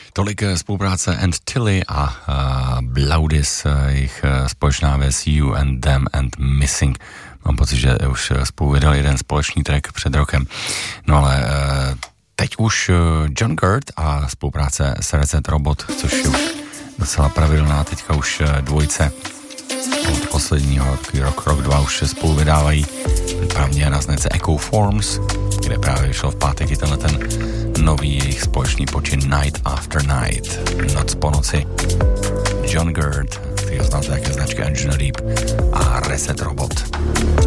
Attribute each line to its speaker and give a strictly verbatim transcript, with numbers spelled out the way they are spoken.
Speaker 1: Tolik spolupráce Antilly a uh, Blaudis, jejich společná věc You and Them and Missing. Mám pocit, že už spolu vydali jeden společný track před rokem. No ale uh, teď už John Gurt a spolupráce s Reset Robot, což je už docela pravidelná, teďka už dvojce od posledního rok, rok dva už spolu vydávají právě na značce Echo Forms, kde právě vyšel v pátek i tenhle ten nový jejich společný počin Night After Night, noc po noci. John Gurt, který ho znáte jako značky Angina Deep a Reset Robot.